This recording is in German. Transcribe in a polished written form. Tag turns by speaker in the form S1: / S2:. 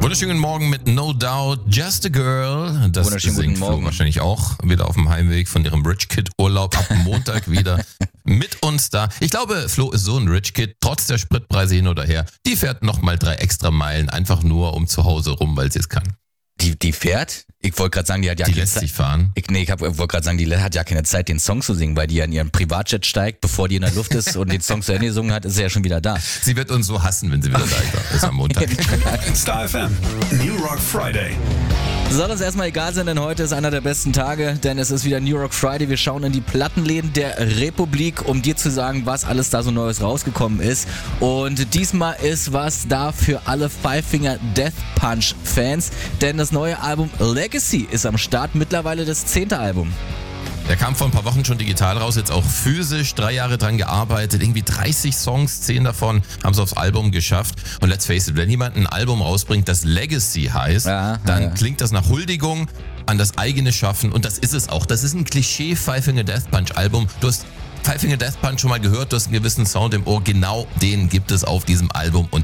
S1: Wunderschönen Morgen mit No Doubt, Just a Girl. Das
S2: Wunderschönen
S1: singt
S2: guten
S1: Flo
S2: Morgen.
S1: wahrscheinlich auch wieder auf dem Heimweg von ihrem Rich Kid Urlaub ab Montag wieder mit uns da. Ich glaube, Flo ist so ein Rich Kid, trotz der Spritpreise hin oder her. Die fährt nochmal 3 extra Meilen, einfach nur um zu Hause rum, weil sie es kann.
S2: Die fährt? Ich wollte gerade sagen, die hat ja
S1: Die
S2: keine
S1: lässt
S2: Zeit.
S1: sich fahren.
S2: Ich wollte gerade sagen, die hat ja keine Zeit, den Song zu singen, weil die ja in ihren Privatjet steigt, bevor die in der Luft ist und den Song zu Ende gesungen hat, ist sie ja schon wieder da.
S1: Sie wird uns so hassen, wenn sie wieder da ist am Montag.
S3: Star FM, New Rock Friday.
S2: Soll uns erstmal egal sein, denn heute ist einer der besten Tage, denn es ist wieder New Rock Friday. Wir schauen in die Plattenläden der Republik, um dir zu sagen, was alles da so Neues rausgekommen ist. Und diesmal ist was da für alle Five Finger Death Punch Fans, denn das neue Album Legacy ist am Start, mittlerweile das 10. Album.
S1: Der kam vor ein paar Wochen schon digital raus, jetzt auch physisch, 3 Jahre dran gearbeitet, irgendwie 30 Songs, 10 davon haben sie aufs Album geschafft. Und let's face it, wenn jemand ein Album rausbringt, das Legacy heißt, dann klingt das nach Huldigung an das eigene Schaffen und das ist es auch. Das ist ein Klischee Five Finger Death Punch Album. Du hast Five Finger Death Punch schon mal gehört, du hast einen gewissen Sound im Ohr, genau den gibt es auf diesem Album und